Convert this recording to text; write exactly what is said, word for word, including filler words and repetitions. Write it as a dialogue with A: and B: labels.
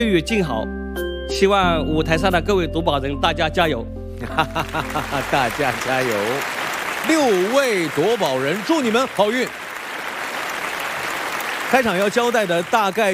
A: 月静好，希望舞台上的各位夺宝人大家加油！
B: 哈哈哈哈！大家加油！六位夺宝人，祝你们好运！开场要交代的大概。